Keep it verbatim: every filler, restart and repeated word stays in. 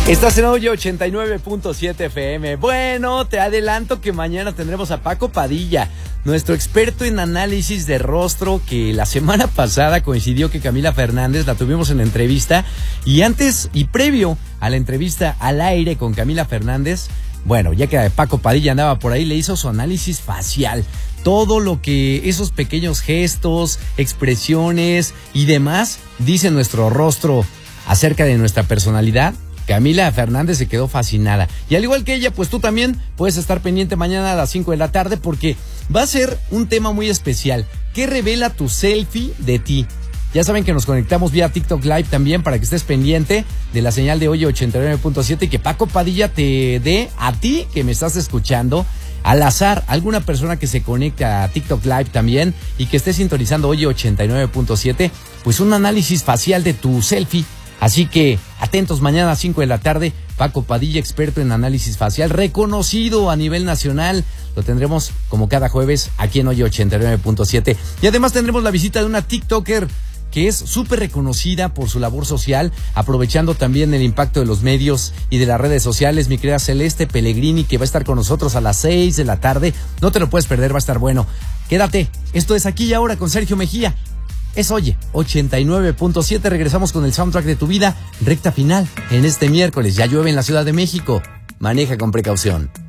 Estás en Oye ochenta y nueve punto siete F M. Bueno, te adelanto que mañana tendremos a Paco Padilla, nuestro experto en análisis de rostro, que la semana pasada coincidió que Camila Fernández la tuvimos en entrevista, y antes y previo a la entrevista al aire con Camila Fernández, bueno, ya que Paco Padilla andaba por ahí, le hizo su análisis facial. Todo lo que esos pequeños gestos, expresiones y demás dice nuestro rostro acerca de nuestra personalidad. Camila Fernández se quedó fascinada. Y al igual que ella, pues tú también puedes estar pendiente mañana a las cinco de la tarde, porque va a ser un tema muy especial. ¿Qué revela tu selfie de ti? Ya saben que nos conectamos vía TikTok Live también, para que estés pendiente de la señal de Oye ochenta y nueve punto siete y que Paco Padilla te dé a ti, que me estás escuchando, al azar, alguna persona que se conecte a TikTok Live también y que esté sintonizando Oye ochenta y nueve punto siete, pues un análisis facial de tu selfie. Así que atentos, mañana a cinco de la tarde, Paco Padilla, experto en análisis facial, reconocido a nivel nacional. Lo tendremos como cada jueves aquí en Oye ochenta y nueve punto siete. Y además tendremos la visita de una TikToker que es súper reconocida por su labor social, aprovechando también el impacto de los medios y de las redes sociales, mi querida Celeste Pellegrini, que va a estar con nosotros a las seis de la tarde. No te lo puedes perder, va a estar bueno. Quédate, esto es Aquí y Ahora con Sergio Mejía. Es Oye ochenta y nueve punto siete, regresamos con el soundtrack de tu vida, recta final en este miércoles. Ya llueve en la Ciudad de México, maneja con precaución.